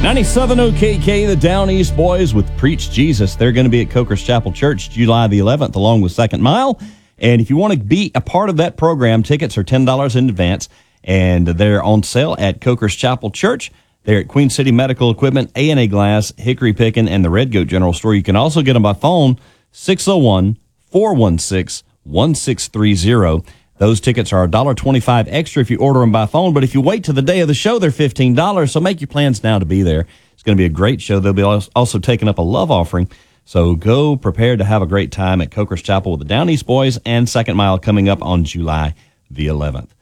97 OKK, the Down East Boys with Preach Jesus. They're going to be at Coker's Chapel Church July the 11th, along with Second Mile. And if you want to be a part of that program, tickets are $10 in advance, and they're on sale at Coker's Chapel Church. They're at Queen City Medical Equipment, A&A Glass, Hickory Pickin', and the Red Goat General Store. You can also get them by phone, 601-416-1630. Those tickets are $1.25 extra if you order them by phone, but if you wait till the day of the show, they're $15, so make your plans now to be there. It's going to be a great show. They'll be also taking up a love offering, so go prepared to have a great time at Coker's Chapel with the Down East Boys and Second Mile coming up on July the 11th.